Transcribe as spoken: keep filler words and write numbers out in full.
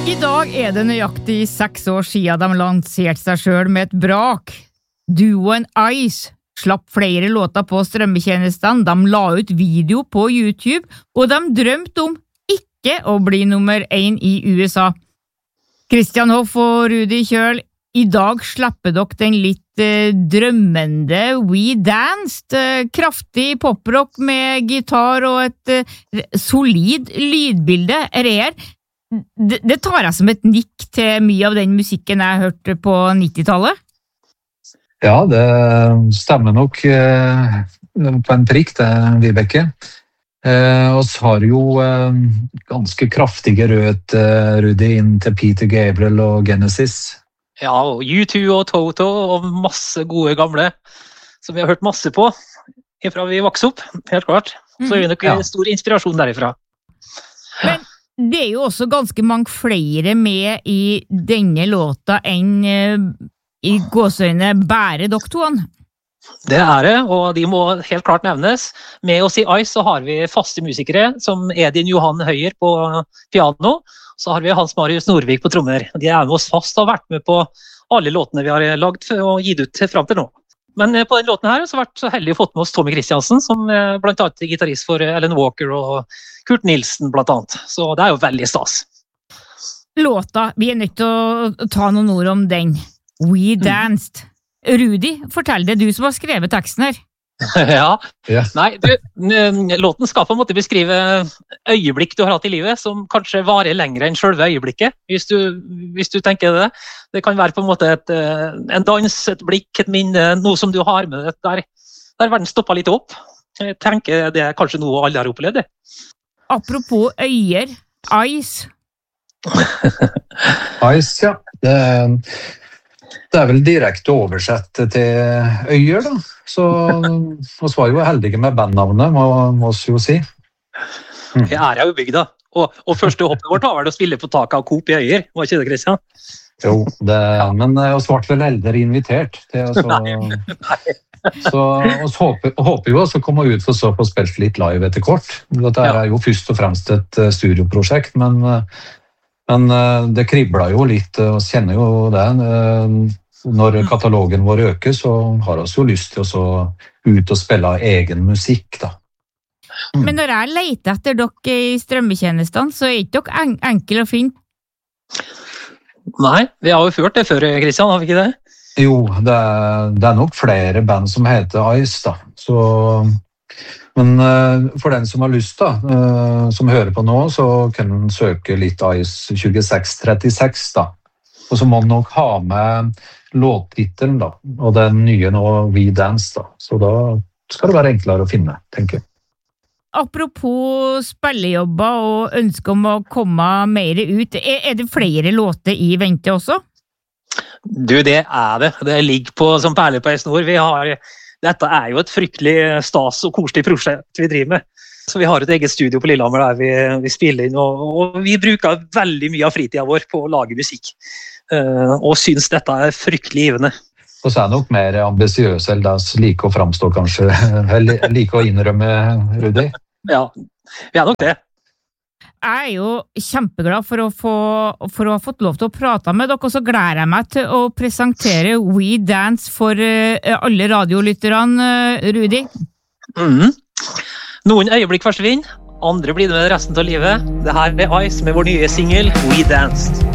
I dag er det nøyaktig seks år siden de lanserte seg selv med et brak. Duoen Ice slapp flere låter på strømmetjenestene, de la ut video på YouTube, og de drømte om ikke å bli nummer én i U S A. Christian Hoff og Rudi Kjøl, i dag slipper dere den litt eh, drømmende We Danced, eh, kraftig poprock med gitar og et eh, solid lydbilde. Er Det, det tar jeg som et nikk til mye av den musikken jeg hørte på nittitallet. Ja, det stemmer nok eh, på en prikk, det, Vibeke. Eh, og så har jo eh, ganske kraftige rødt eh, Rudi inn til Peter Gabriel og Genesis. Ja, og U to og Toto og masse gode gamle som vi har hørt masse på fra vi vokste opp, helt klart. Så er det nok Ja. stor inspirasjon derifra. Men det er jo også ganske mange flere med i denne låta enn eh, i gåsøyne bære doktoren. Det er det, og de må helt klart nevnes. Med oss i Ice så har vi faste musikere, som Edin Johan Høyer på piano, så har vi Hans Marius Norvik på trommer. De er med oss fast og har vært med på alle låtene vi har lagd og gitt ut frem til nå. Men på den låten her så har vi vært så heldig å fått med oss Tommy Christiansen, som blant annet er gitarist for Ellen Walker og Kurt Nilsen blant annet. Så det er jo veldig stas. Låta, vi er nødt til å ta noen ord om den. We Danced. Rudi, fortell det, du som har skrevet teksten her. Ja, Ja. nei, du, n- låten skal på en måte beskrive øyeblikk du har hatt i livet, som kanskje varer lenger enn selve øyeblikket, hvis du, hvis du tenker det. Det kan være på en måte et, eh, en dans, et blikk, et minne, noe som du har med deg der, der verden stopper litt opp. Jeg tenker det er kanskje noe alle har opplevd det. Apropos øyer, Ice. Ice, ja. Det, det er vel direkte oversett til øyer, da. Så oss var jo heldige med bandnavnet, må, må oss jo si. Mm. Jeg er jo i bygda, og, og første hoppet vårt var vel å spille på taket av Coop i Øyer, var ikke det, Christian? Jo, det, men eh, oss ble vel eldre invitert til å så... Så oss håper, håper jo også å komme ut for så få spilt litt live etter kort. Dette er jo først og fremst et eh, studioprosjekt, men, eh, men eh, det kribler jo litt, og oss kjenner jo det. eh, Når katalogen vår øker, så har oss jo lyst til å så ut og spille egen musikk, da. Mm. Men når jeg leter etter dere i strømmetjenestene, så er ikke dere en enkel å finne. Nei, vi har jo ført det før, Christian, har vi ikke det? Jo, det er, det er nok flere band som heter Ice, da. Så, men uh, for den som har lyst, da, uh, som hører på nå, så kan den søke litt Ice tjueseks trettiseks, da. Og så må den nok ha med låttittelen, da, og den nye nå, We Dance, da. Så da skal det være enklere å finne, tenker jeg. Apropos spillejobber og ønske om å komme mer ut, er, er det flere låter i vente også? Du, det er det. Det ligger på som perler på en snor. Vi har, dette er jo et fryktelig stas og koselig prosjekt vi driver med. Så vi har et eget studio på Lillehammer der vi, vi spiller inn, og, og vi bruker veldig mye av fritiden vår på å lage musikk. Uh, og synes dette er fryktelig givende. Og så er det nok mer ambisiøs, eller det er like å framstå kanskje, eller like å innrømme, Rudi? Ja, vi er nok det. Jeg er jo kjempeglad for å, få, for å ha fått lov til å prate med dere, og så gleder jeg meg til å presentere We Dance for uh, alle radiolytterne, uh, Rudi. Mm. Noen øyeblikk forsvinner, andre blir det med resten av livet. Det her er Ice med vår nye single We Danced.